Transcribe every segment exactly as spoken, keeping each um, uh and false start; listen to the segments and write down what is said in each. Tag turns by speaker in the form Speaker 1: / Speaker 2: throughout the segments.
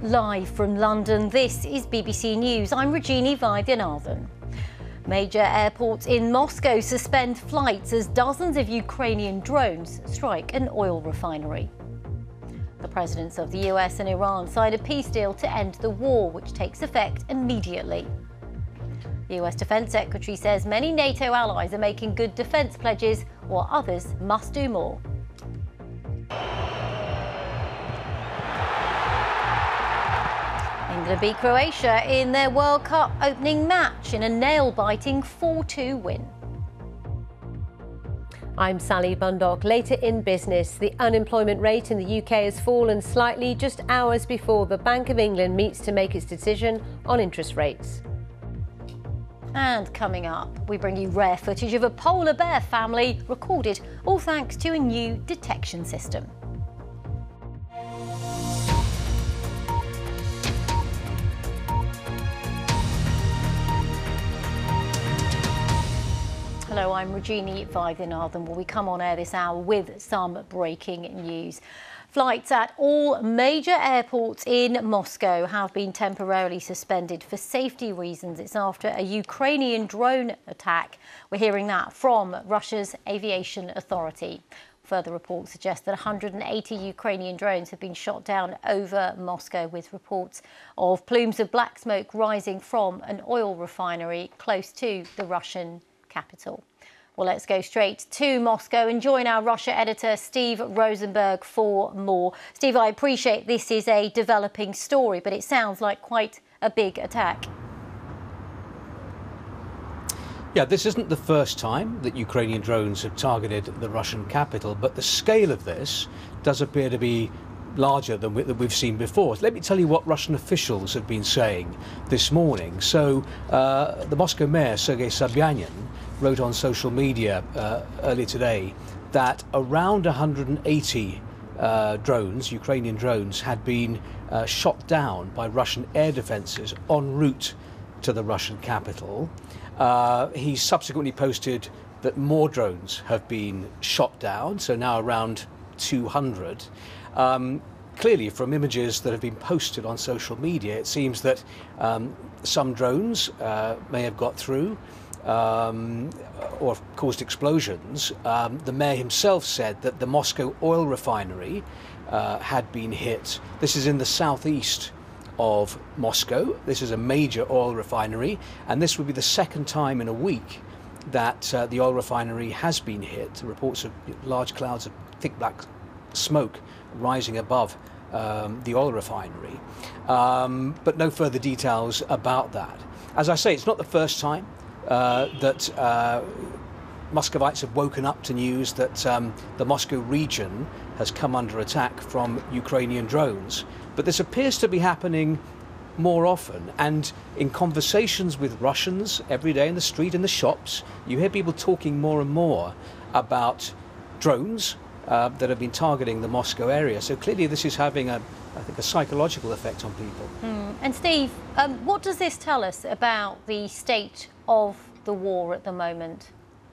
Speaker 1: Live from London, this is B B C News. I'm Rajini Vaidyanathan. Major airports in Moscow suspend flights as dozens of Ukrainian drones strike an oil refinery. The presidents of the U S and Iran signed a peace deal to end the war, which takes effect immediately. The U S Defence Secretary says many NATO allies are making good defence pledges, while others must do more. England beat Croatia in their World Cup opening match in a nail-biting four two win.
Speaker 2: I'm Sally Bundock. Later in business, the unemployment rate in the U K has fallen slightly just hours before the Bank of England meets to make its decision on interest rates.
Speaker 1: And coming up, we bring you rare footage of a polar bear family recorded, all thanks to a new detection system. Hello, I'm Rajini Vaidyanathan. Well, we come on air this hour with some breaking news. Flights at all major airports in Moscow have been temporarily suspended for safety reasons. It's after a Ukrainian drone attack. We're hearing that from Russia's aviation authority. Further reports suggest that one hundred eighty Ukrainian drones have been shot down over Moscow, with reports of plumes of black smoke rising from an oil refinery close to the Russian capital. Well, let's go straight to Moscow and join our Russia editor, Steve Rosenberg, for more. Steve, I appreciate this is a developing story, but it sounds like quite a big attack.
Speaker 3: Yeah, this isn't the first time that Ukrainian drones have targeted the Russian capital, but the scale of this does appear to be larger than, we, than we've seen before. Let me tell you what Russian officials have been saying this morning. So uh, the Moscow mayor, Sergei Sobyanin, wrote on social media uh, earlier today that around one hundred eighty uh, drones, Ukrainian drones, had been uh, shot down by Russian air defences en route to the Russian capital. Uh, he subsequently posted that more drones have been shot down, so now around two hundred. Um, clearly, from images that have been posted on social media, it seems that um, some drones uh, may have got through um, or caused explosions. Um, the mayor himself said that the Moscow oil refinery uh, had been hit. This is in the southeast of Moscow. This is a major oil refinery, and this would be the second time in a week that uh, the oil refinery has been hit. Reports of large clouds of thick black smoke rising above um, the oil refinery, um, but no further details about that. As I say, it's not the first time uh, that uh, Muscovites have woken up to news that um, the Moscow region has come under attack from Ukrainian drones, but this appears to be happening more often, and in conversations with Russians every day in the street, in the shops, you hear people talking more and more about drones Uh, that have been targeting the Moscow area. So clearly this is having, a, I think, a psychological effect on people.
Speaker 1: Mm. And Steve, um, what does this tell us about the state of the war at the moment?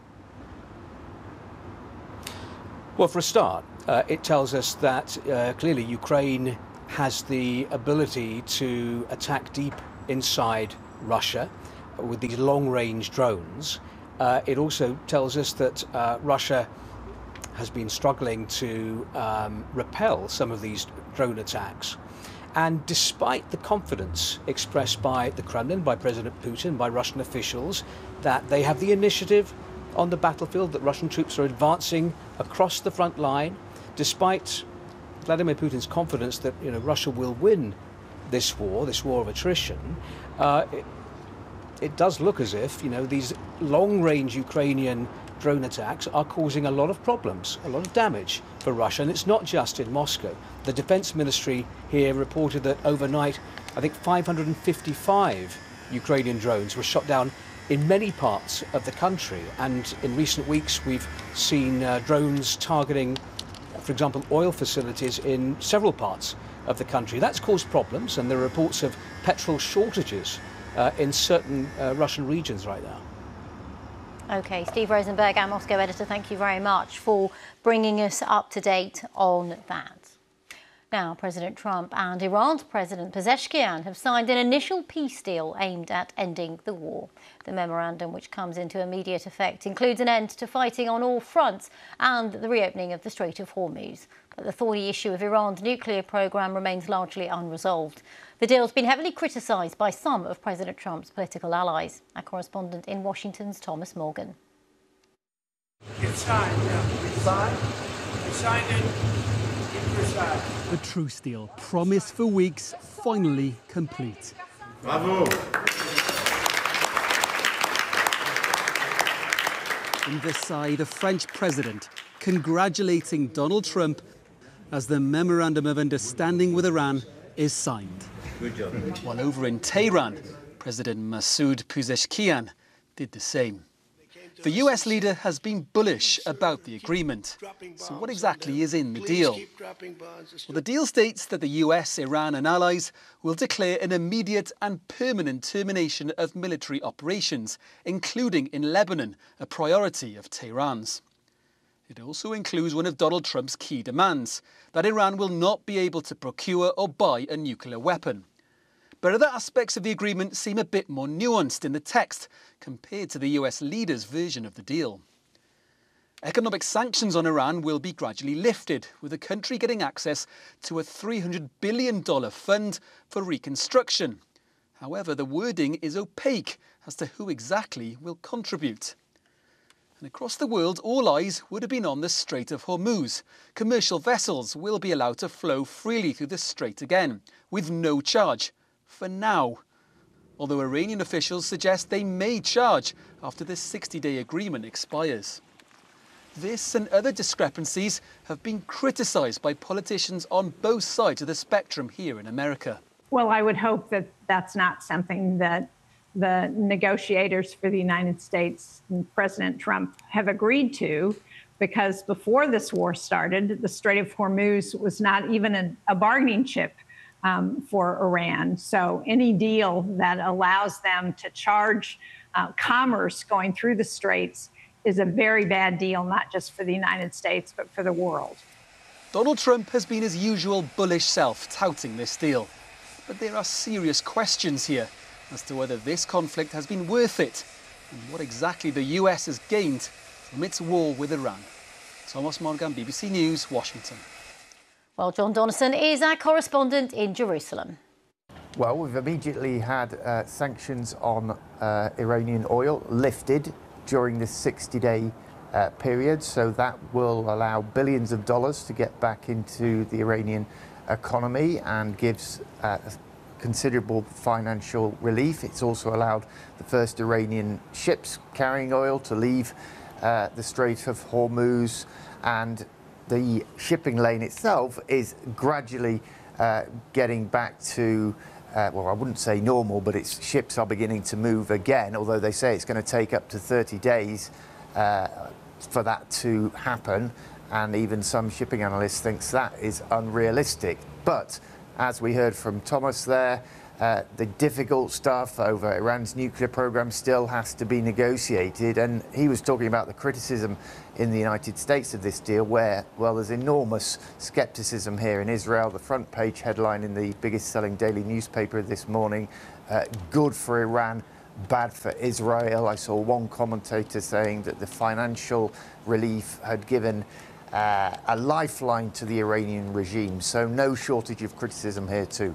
Speaker 3: Well, for a start, uh, it tells us that uh, clearly Ukraine has the ability to attack deep inside Russia with these long-range drones. Uh, it also tells us that uh, Russia has been struggling to um, repel some of these drone attacks. And despite the confidence expressed by the Kremlin, by President Putin, by Russian officials, that they have the initiative on the battlefield, that Russian troops are advancing across the front line, despite Vladimir Putin's confidence that, you know, Russia will win this war, this war of attrition, uh, it, it does look as if, you know, these long-range Ukrainian drone attacks are causing a lot of problems, a lot of damage for Russia. And it's not just in Moscow. The Defense Ministry here reported that overnight, I think five hundred fifty-five Ukrainian drones were shot down in many parts of the country. And in recent weeks, we've seen uh, drones targeting, for example, oil facilities in several parts of the country. That's caused problems, and there are reports of petrol shortages uh, in certain uh, Russian regions right now.
Speaker 1: OK, Steve Rosenberg, our Moscow editor, thank you very much for bringing us up to date on that. Now, President Trump and Iran's President Pezeshkian have signed an initial peace deal aimed at ending the war. The memorandum, which comes into immediate effect, includes an end to fighting on all fronts and the reopening of the Strait of Hormuz. But the thorny issue of Iran's nuclear program remains largely unresolved. The deal's been heavily criticised by some of President Trump's political allies. Our correspondent in Washington's Thomas Morgan.
Speaker 4: It's signed, yeah. It's signed. We signed it.
Speaker 5: The truce deal, promised for weeks, finally complete.
Speaker 6: Bravo!
Speaker 5: In Versailles, the French president congratulating Donald Trump as the Memorandum of Understanding with Iran is signed.
Speaker 6: Good job.
Speaker 5: While over in Tehran, President Masoud Pezeshkian did the same. The U S leader has been bullish about the agreement. So what exactly is in the deal? Well, the deal states that the U S, Iran and allies will declare an immediate and permanent termination of military operations, including in Lebanon, a priority of Tehran's. It also includes one of Donald Trump's key demands, that Iran will not be able to procure or buy a nuclear weapon. But other aspects of the agreement seem a bit more nuanced in the text compared to the U S leader's version of the deal. Economic sanctions on Iran will be gradually lifted, with the country getting access to a three hundred billion dollars fund for reconstruction. However, the wording is opaque as to who exactly will contribute. And across the world, all eyes would have been on the Strait of Hormuz. Commercial vessels will be allowed to flow freely through the strait again, with no charge. For now, although Iranian officials suggest they may charge after the sixty-day agreement expires. This and other discrepancies have been criticised by politicians on both sides of the spectrum here in America.
Speaker 7: Well, I would hope that that's not something that the negotiators for the United States and President Trump have agreed to, because before this war started, the Strait of Hormuz was not even a, a bargaining chip Um, for Iran. So any deal that allows them to charge uh, commerce going through the straits is a very bad deal, not just for the United States, but for the world.
Speaker 5: Donald Trump has been his usual bullish self touting this deal. But there are serious questions here as to whether this conflict has been worth it and what exactly the U S has gained from its war with Iran. Thomas Morgan, B B C News, Washington.
Speaker 1: Well, John Donnison is our correspondent in Jerusalem.
Speaker 8: Well, we've immediately had uh, sanctions on uh, Iranian oil lifted during this sixty-day uh, period, so that will allow billions of dollars to get back into the Iranian economy and gives uh, considerable financial relief. It's also allowed the first Iranian ships carrying oil to leave uh, the Strait of Hormuz, and the shipping lane itself is gradually uh, getting back to, uh, well, I wouldn't say normal, but its ships are beginning to move again, although they say it's going to take up to thirty days uh, for that to happen. And even some shipping analysts think that is unrealistic. But as we heard from Thomas there, uh, the difficult stuff over Iran's nuclear program still has to be negotiated. And he was talking about the criticism in the United States of this deal, where, well, there's enormous skepticism here in Israel. The front page headline in the biggest selling daily newspaper this morning, uh, good for Iran, bad for Israel. I saw one commentator saying that the financial relief had given uh, a lifeline to the Iranian regime. So no shortage of criticism here too.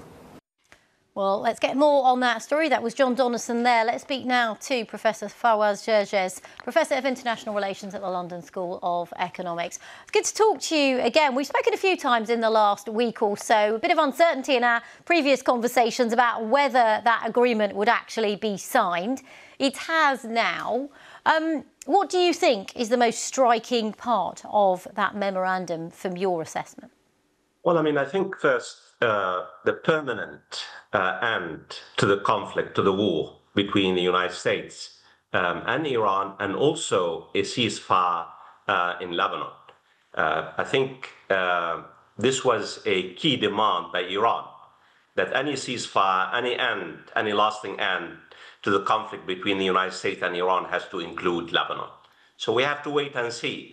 Speaker 1: Well, let's get more on that story. That was John Donnison there. Let's speak now to Professor Fawaz Gerges, Professor of International Relations at the London School of Economics. It's good to talk to you again. We've spoken a few times in the last week or so. A bit of uncertainty in our previous conversations about whether that agreement would actually be signed. It has now. Um, what do you think is the most striking part of that memorandum from your assessment?
Speaker 6: Well, I mean, I think first, uh, the permanent uh, end to the conflict, to the war between the United States um, and Iran, and also a ceasefire uh, in Lebanon. Uh, I think uh, this was a key demand by Iran, that any ceasefire, any end, any lasting end to the conflict between the United States and Iran has to include Lebanon. So we have to wait and see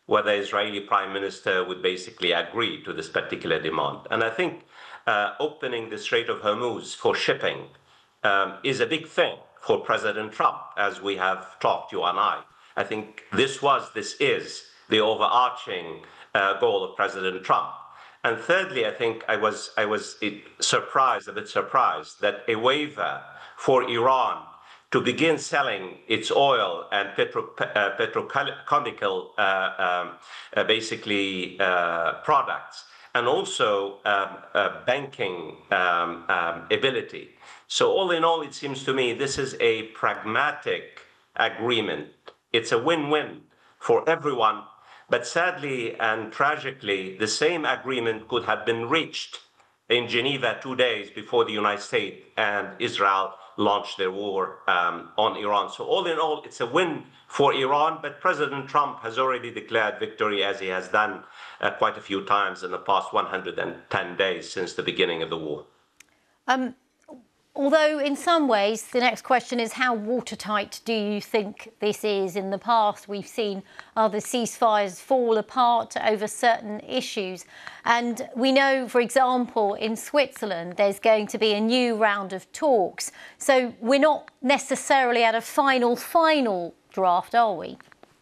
Speaker 6: whether the Israeli Prime Minister would basically agree to this particular demand. And I think uh, opening the Strait of Hormuz for shipping um, is a big thing for President Trump, as we have talked, you and I. I think this was, this is the overarching uh, goal of President Trump. And thirdly, I think I was, I was surprised, a bit surprised, that a waiver for Iran to begin selling its oil and petro, uh, petrochemical uh, um, uh, basically uh, products, and also um, uh, banking um, um, ability. So all in all, it seems to me this is a pragmatic agreement. It's a win-win for everyone, but sadly and tragically, the same agreement could have been reached in Geneva two days before the United States and Israel launched their war um, on Iran. So all in all, it's a win for Iran, but President Trump has already declared victory, as he has done uh, quite a few times in the past one hundred ten days since the beginning of the war.
Speaker 1: Um, although in some ways, the next question is how watertight do you think this is? In the past, we've seen other ceasefires fall apart over certain issues. And we know, for example, in Switzerland, there's going to be a new round of talks. So we're not necessarily at a final, final draft, are we?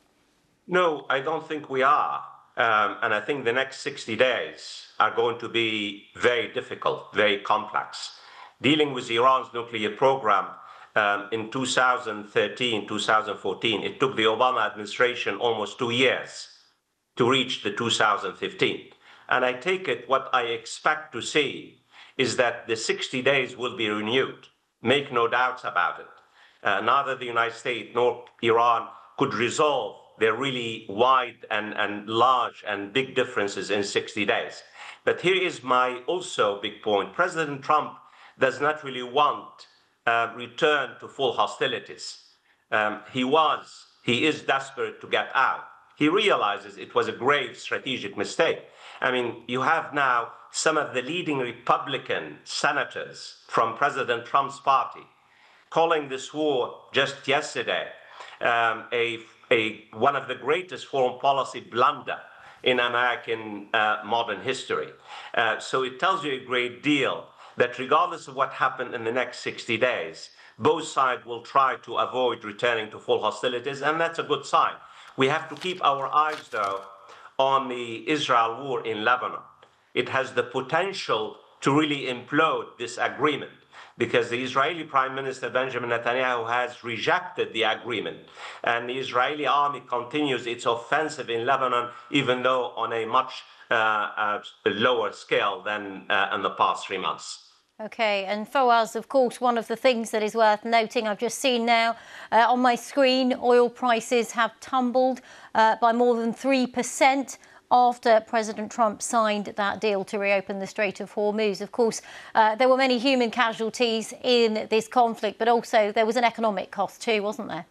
Speaker 6: No, I don't think we are. Um, and I think the next sixty days are going to be very difficult, very complex. Dealing with Iran's nuclear program um, in two thousand thirteen, two thousand fourteen, it took the Obama administration almost two years to reach the two thousand fifteen. And I take it what I expect to see is that the sixty days will be renewed. Make no doubts about it. Uh, neither the United States nor Iran could resolve their really wide and, and large and big differences in sixty days. But here is my also big point. President Trump does not really want a return to full hostilities. Um, he was, he is desperate to get out. He realizes it was a grave strategic mistake. I mean, you have now some of the leading Republican senators from President Trump's party calling this war just yesterday um, a, a, one of the greatest foreign policy blunder in American uh, modern history. Uh, so it tells you a great deal that regardless of what happened in the next sixty days, both sides will try to avoid returning to full hostilities, and that's a good sign. We have to keep our eyes, though, on the Israel war in Lebanon. It has the potential to really implode this agreement, because the Israeli Prime Minister Benjamin Netanyahu has rejected the agreement, and the Israeli army continues its offensive in Lebanon, even though on a much uh, uh, lower scale than uh, in the past three months.
Speaker 1: OK, and Fawaz, of course, one of the things that is worth noting, I've just seen now uh, on my screen, oil prices have tumbled uh, by more than three percent after President Trump signed that deal to reopen the Strait of Hormuz. Of course, uh, there were many human casualties in this conflict, but also there was an economic cost too, wasn't there?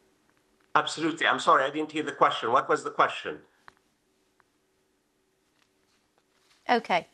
Speaker 6: Absolutely. I'm sorry, I didn't hear the question. What was the question?
Speaker 1: OK.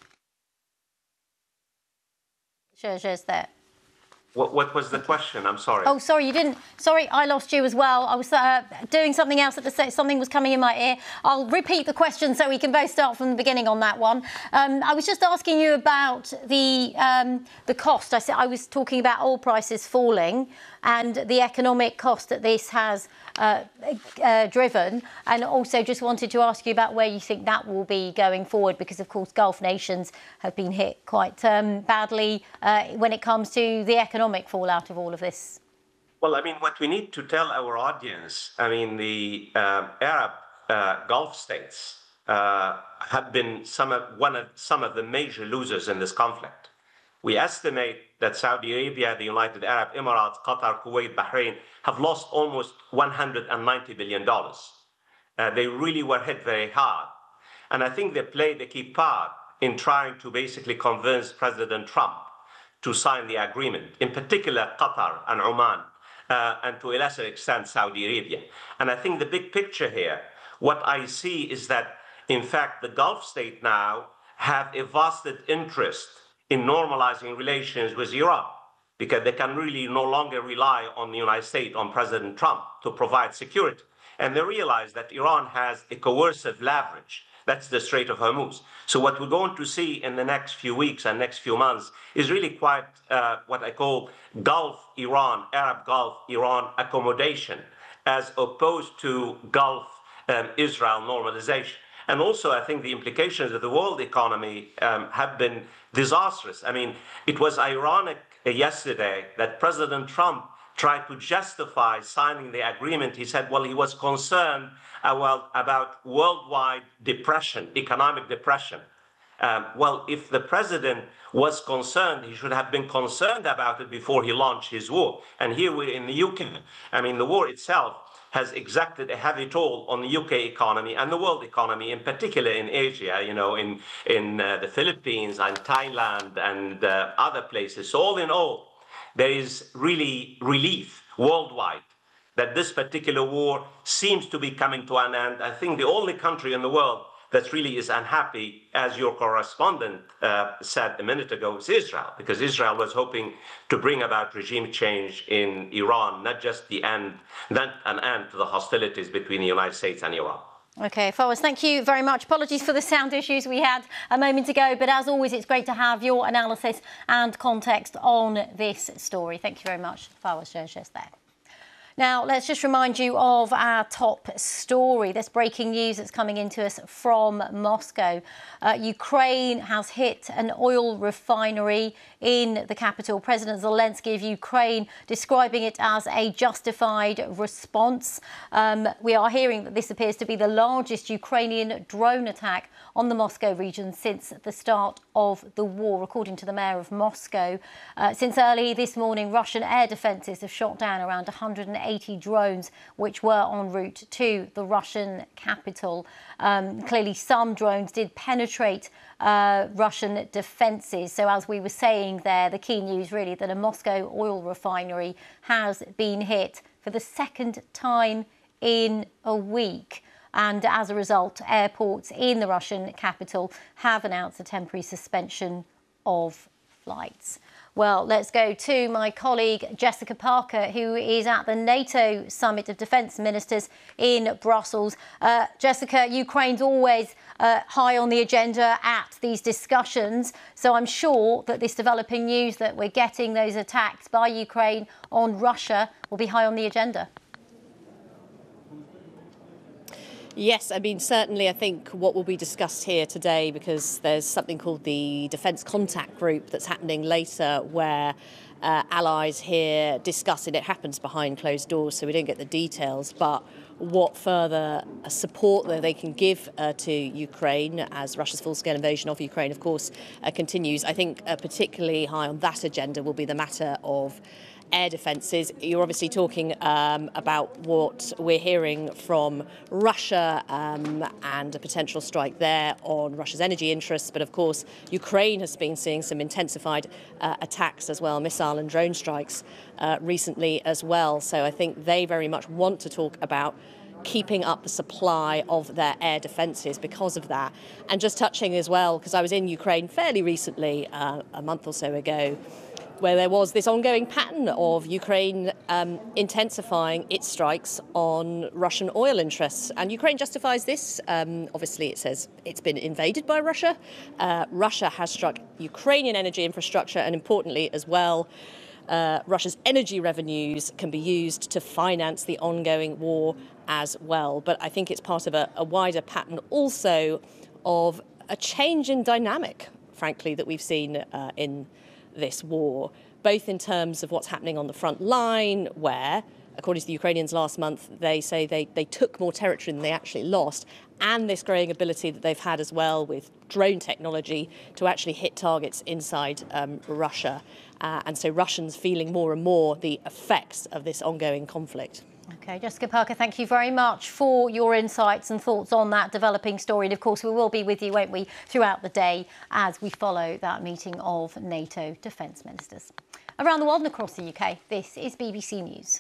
Speaker 1: Just there.
Speaker 6: What, what was the question? I'm sorry.
Speaker 1: Oh, sorry, you didn't. Sorry, I lost you as well. I was uh, doing something else at the set. Something was coming in my ear. I'll repeat the question so we can both start from the beginning on that one. Um, I was just asking you about the um, the cost. I said I was talking about oil prices falling and the economic cost that this has uh, uh, driven, and also just wanted to ask you about where you think that will be going forward, because of course Gulf nations have been hit quite um, badly uh, when it comes to the economic fallout of all of this.
Speaker 6: Well, I mean, what we need to tell our audience, I mean, the uh, Arab uh, Gulf states uh, have been some of, one of, some of the major losers in this conflict. We estimate that Saudi Arabia, the United Arab Emirates, Qatar, Kuwait, Bahrain have lost almost one hundred ninety billion dollars. Uh, they really were hit very hard. And I think they played a key part in trying to basically convince President Trump to sign the agreement, in particular Qatar and Oman, uh, and to a lesser extent Saudi Arabia. And I think the big picture here, what I see is that, in fact, the Gulf states now have a vested interest in normalizing relations with Iran, because they can really no longer rely on the United States, on President Trump, to provide security. and they realize that Iran has a coercive leverage. That's the Strait of Hormuz. So what we're going to see in the next few weeks and next few months is really quite uh, what I call Gulf Iran, Arab Gulf Iran accommodation, as opposed to Gulf um, Israel normalization. And also, I think the implications of the world economy um, have been disastrous. I mean, it was ironic uh, yesterday that President Trump tried to justify signing the agreement. He said, well, he was concerned about, about worldwide depression, economic depression. Um, well, if the president was concerned, he should have been concerned about it before he launched his war. And here we're in the U K. I mean, the war itself has exacted a heavy toll on the U K economy and the world economy, in particular in Asia, you know, in, in uh, the Philippines and Thailand and uh, other places. So all in all, there is really relief worldwide that this particular war seems to be coming to an end. I think the only country in the world that really is unhappy, as your correspondent uh, said a minute ago, is Israel, because Israel was hoping to bring about regime change in Iran, not just the end, not an end to the hostilities between the United States and Iran.
Speaker 1: OK, Fawaz, thank you very much. Apologies for the sound issues we had a moment ago, but as always, it's great to have your analysis and context on this story. Thank you very much, Fawaz Gerges there. Now, let's just remind you of our top story. This breaking news that's coming into us from Moscow. Uh, Ukraine has hit an oil refinery in the capital. President Zelensky of Ukraine describing it as a justified response. Um, we are hearing that this appears to be the largest Ukrainian drone attack on the Moscow region since the start of the war, according to the mayor of Moscow. Uh, since early this morning, Russian air defences have shot down around one hundred eighty drones which were en route to the Russian capital. Um, clearly, some drones did penetrate uh, Russian defences. So as we were saying there, the key news really that a Moscow oil refinery has been hit for the second time in a week. And as a result, airports in the Russian capital have announced a temporary suspension of flights. Well, let's go to my colleague Jessica Parker, who is at the NATO Summit of Defence Ministers in Brussels. Uh, Jessica, Ukraine's always uh, high on the agenda at these discussions, so I'm sure that this developing news that we're getting, those attacks by Ukraine on Russia, will be high on the agenda.
Speaker 9: Yes, I mean, certainly I think what will be discussed here today, because there's something called the Defence Contact Group that's happening later where uh, allies here discuss it. It happens behind closed doors, so we don't get the details, but what further support that they can give uh, to Ukraine as Russia's full-scale invasion of Ukraine, of course, uh, continues. I think uh, particularly high on that agenda will be the matter of air defences. You're obviously talking um, about what we're hearing from Russia um, and a potential strike there on Russia's energy interests. But of course, Ukraine has been seeing some intensified uh, attacks as well, missile and drone strikes uh, recently as well. So I think they very much want to talk about keeping up the supply of their air defences because of that. And just touching as well, because I was in Ukraine fairly recently, uh, a month or so ago, where there was this ongoing pattern of Ukraine um, intensifying its strikes on Russian oil interests. And Ukraine justifies this. Um, obviously, it says it's been invaded by Russia. Uh, Russia has struck Ukrainian energy infrastructure, and importantly as well, uh, Russia's energy revenues can be used to finance the ongoing war as well. But I think it's part of a, a wider pattern also of a change in dynamic, frankly, that we've seen uh, in this war, both in terms of what's happening on the front line, where, according to the Ukrainians last month, they say they, they took more territory than they actually lost, and this growing ability that they've had as well with drone technology to actually hit targets inside um, Russia. Uh, and so Russians feeling more and more the effects of this ongoing conflict.
Speaker 1: OK, Jessica Parker, thank you very much for your insights and thoughts on that developing story. And of course, we will be with you, won't we, throughout the day as we follow that meeting of NATO defence ministers. Around the world and across the U K, this is B B C News.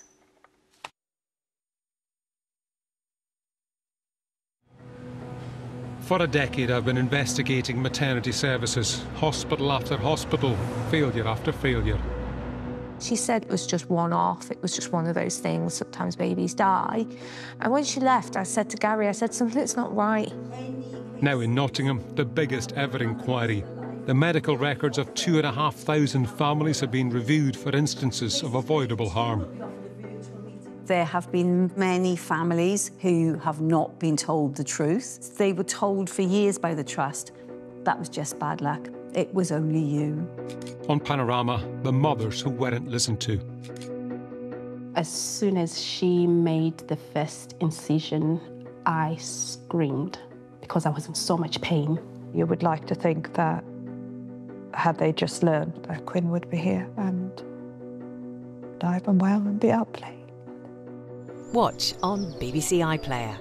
Speaker 10: For a decade, I've been investigating maternity services, hospital after hospital, failure after failure.
Speaker 11: She said it was just one-off, it was just one of those things, sometimes babies die. And when she left, I said to Gary, I said, something's not right.
Speaker 10: Now in Nottingham, the biggest ever inquiry. The medical records of two and a half thousand families have been reviewed for instances of avoidable harm.
Speaker 12: There have been many families who have not been told the truth. They were told for years by the Trust, that was just bad luck. It was only you.
Speaker 10: On Panorama, the mothers who weren't listened to.
Speaker 13: As soon as she made the first incision, I screamed because I was in so much pain.
Speaker 11: You would like to think that had they just learned that Quinn would be here and alive and well and be out playing.
Speaker 14: Watch on B B C iPlayer.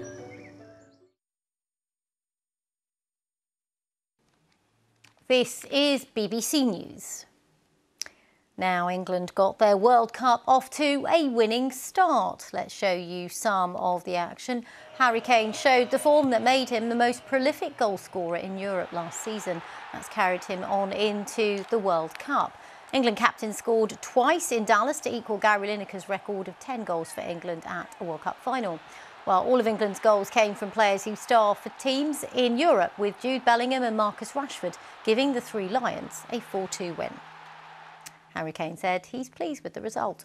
Speaker 1: This is B B C News. Now England got their World Cup off to a winning start. Let's show you some of the action. Harry Kane showed the form that made him the most prolific goalscorer in Europe last season. That's carried him on into the World Cup. England captain scored twice in Dallas to equal Gary Lineker's record of ten goals for England at a World Cup final. While all of England's goals came from players who star for teams in Europe, with Jude Bellingham and Marcus Rashford giving the Three Lions a four two win. Harry Kane said he's pleased with the result.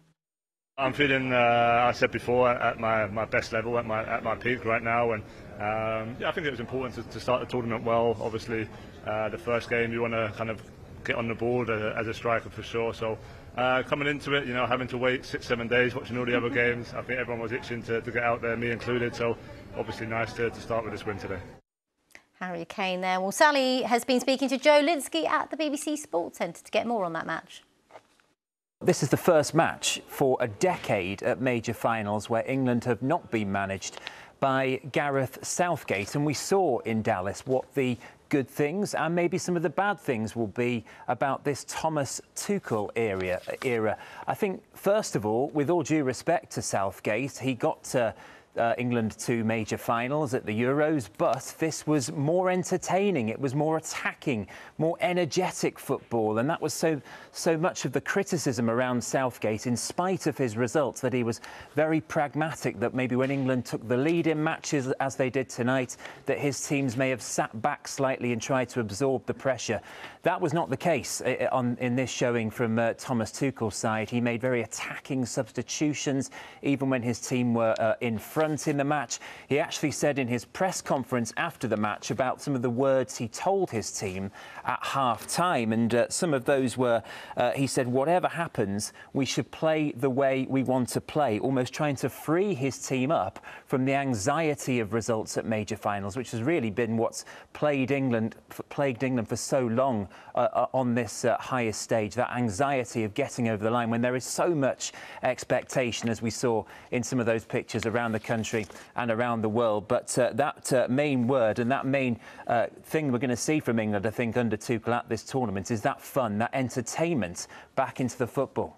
Speaker 15: I'm feeling, uh, I said before, at my, my best level, at my at my peak right now, and um, yeah, I think it was important to, to start the tournament well. Obviously, uh, the first game you want to kind of get on the board as a, as a striker for sure. So uh, coming into it, you know, having to wait six, seven days, watching all the other games, I think everyone was itching to, to get out there, me included. So obviously nice to, to start with this win today.
Speaker 1: Harry Kane there. Well, Sally has been speaking to Joe Linsky at the B B C Sports Centre to get more on that match.
Speaker 16: This is the first match for a decade at major finals where England have not been managed by Gareth Southgate. And we saw in Dallas what the good things and maybe some of the bad things will be about this Thomas Tuchel era. era. I think, first of all, with all due respect to Southgate, he got to Uh, England to major finals at the Euros, but this was more entertaining. It was more attacking, more energetic football, and that was so so much of the criticism around Southgate, in spite of his results, that he was very pragmatic, that maybe when England took the lead in matches as they did tonight, that his teams may have sat back slightly and tried to absorb the pressure. That was not the case on, in this showing from uh, Thomas Tuchel's side. He made very attacking substitutions, even when his team were uh, in front in the match. He actually said in his press conference after the match about some of the words he told his team at half-time, and uh, some of those were, uh, he said, whatever happens, we should play the way we want to play, almost trying to free his team up from the anxiety of results at major finals, which has really been what's plagued England, plagued England for so long uh, on this uh, highest stage, that anxiety of getting over the line when there is so much expectation, as we saw in some of those pictures around the country and around the world. But uh, that uh, main word and that main uh, thing we're going to see from England, I think, under Tuchel at this tournament is that fun, that entertainment back into the football.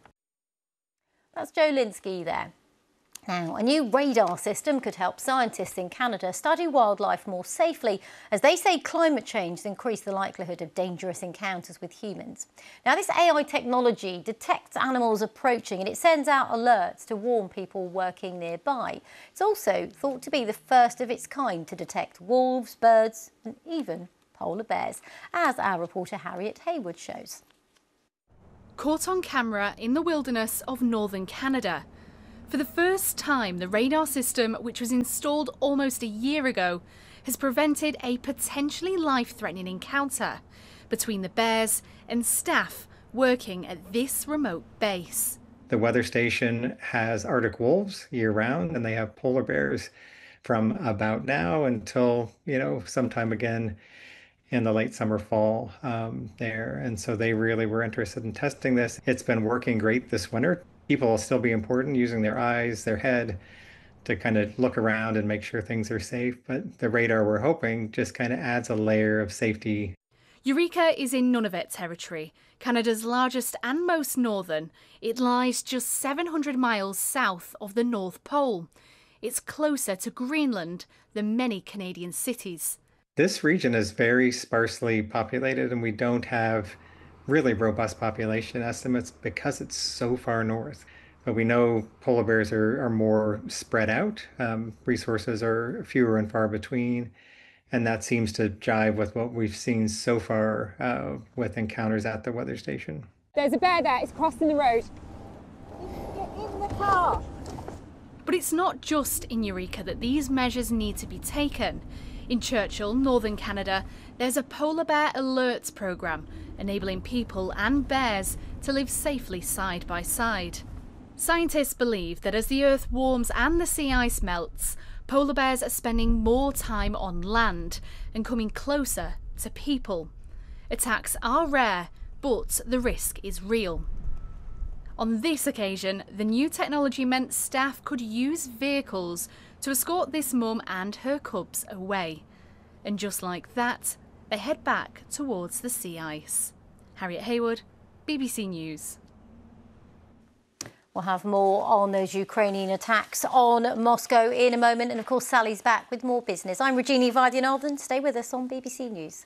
Speaker 1: That's Joe Linsky there. Now, a new radar system could help scientists in Canada study wildlife more safely, as they say climate change has increased the likelihood of dangerous encounters with humans. Now, this A I technology detects animals approaching and it sends out alerts to warn people working nearby. It's also thought to be the first of its kind to detect wolves, birds and even polar bears, as our reporter Harriet Hayward shows.
Speaker 17: Caught on camera in the wilderness of northern Canada. For the first time, the radar system, which was installed almost a year ago, has prevented a potentially life-threatening encounter between the bears and staff working at this remote base.
Speaker 18: The weather station has Arctic wolves year-round, and they have polar bears from about now until, you know, sometime again in the late summer, fall um, there. And so they really were interested in testing this. It's been working great this winter. People will still be important, using their eyes, their head, to kind of look around and make sure things are safe. But the radar, we're hoping, just kind of adds a layer of safety.
Speaker 17: Eureka is in Nunavut territory, Canada's largest and most northern. It lies just seven hundred miles south of the North Pole. It's closer to Greenland than many Canadian cities.
Speaker 18: This region is very sparsely populated, and we don't have really robust population estimates because it's so far north. But we know polar bears are, are more spread out, um, resources are fewer and far between, and that seems to jive with what we've seen so far uh, with encounters at the weather station.
Speaker 19: There's a bear there, it's crossing the road. Get in the car.
Speaker 17: But it's not just in Eureka that these measures need to be taken. In Churchill, northern Canada, there's a polar bear alerts programme, enabling people and bears to live safely side by side. Scientists believe that as the Earth warms and the sea ice melts, polar bears are spending more time on land and coming closer to people. Attacks are rare, but the risk is real. On this occasion, the new technology meant staff could use vehicles to escort this mum and her cubs away. And just like that, they head back towards the sea ice. Harriet Hayward, B B C News.
Speaker 1: We'll have more on those Ukrainian attacks on Moscow in a moment. And of course, Sally's back with more business. I'm Regina Vaidyanathan. Stay with us on B B C News.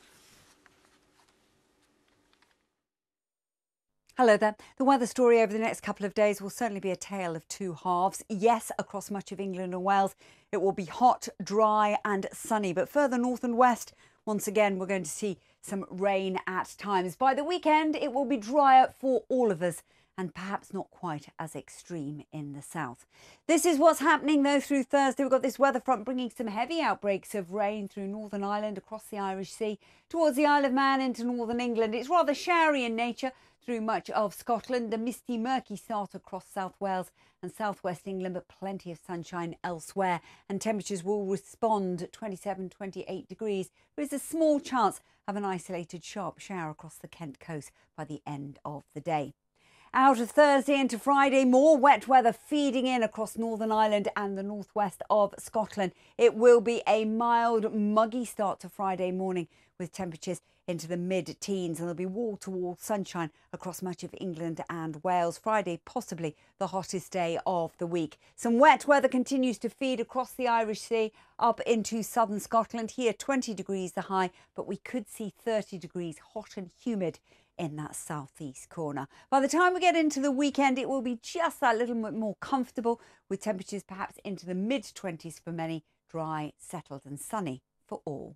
Speaker 20: Hello there. The weather story over the next couple of days will certainly be a tale of two halves. Yes, across much of England and Wales, it will be hot, dry and sunny. But further north and west, once again, we're going to see some rain at times. By the weekend, it will be drier for all of us, and perhaps not quite as extreme in the south. This is what's happening, though, through Thursday. We've got this weather front bringing some heavy outbreaks of rain through Northern Ireland, across the Irish Sea, towards the Isle of Man into northern England. It's rather showery in nature through much of Scotland. A misty, murky start across South Wales and southwest England, but plenty of sunshine elsewhere. And temperatures will respond twenty-seven, twenty-eight degrees. There is a small chance of an isolated sharp shower across the Kent coast by the end of the day. Out of Thursday into Friday, more wet weather feeding in across Northern Ireland and the northwest of Scotland. It will be a mild, muggy start to Friday morning with temperatures into the mid-teens, and there'll be wall-to-wall sunshine across much of England and Wales. Friday, possibly the hottest day of the week. Some wet weather continues to feed across the Irish Sea up into southern Scotland. Here, twenty degrees the high, but we could see thirty degrees hot and humid in that southeast corner. By the time we get into the weekend, it will be just that little bit more comfortable, with temperatures perhaps into the mid-twenties for many, dry, settled and sunny for all.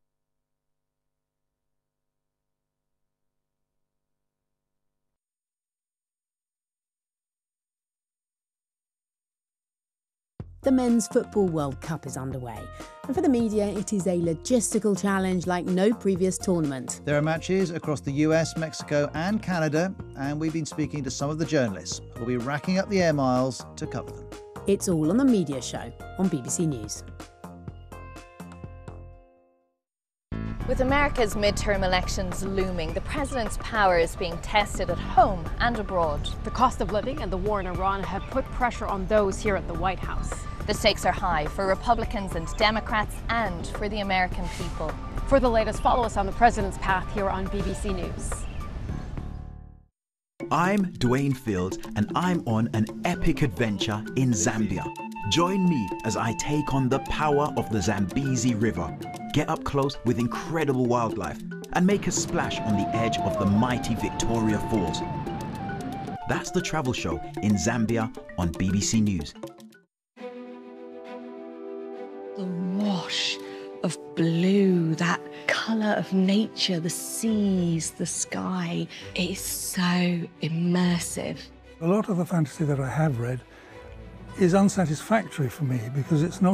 Speaker 21: The Men's Football World Cup is underway, and for the media it is a logistical challenge like no previous tournament.
Speaker 22: There are matches across the U S, Mexico and Canada, and we've been speaking to some of the journalists who'll be racking up the air miles to cover them.
Speaker 21: It's all on the Media Show on B B C News.
Speaker 23: With America's midterm elections looming, the president's power is being tested at home and abroad.
Speaker 24: The cost of living and the war in Iran have put pressure on those here at the White House.
Speaker 23: The stakes are high for Republicans and Democrats and for the American people.
Speaker 24: For the latest, follow us on the president's path here on B B C News.
Speaker 25: I'm Dwayne Fields and I'm on an epic adventure in Zambia. Join me as I take on the power of the Zambezi River, get up close with incredible wildlife and make a splash on the edge of the mighty Victoria Falls. That's the travel show in Zambia on B B C News.
Speaker 26: The wash of blue, that colour of nature, the seas, the sky, it is so immersive.
Speaker 27: A lot of the fantasy that I have read is unsatisfactory for me because it's not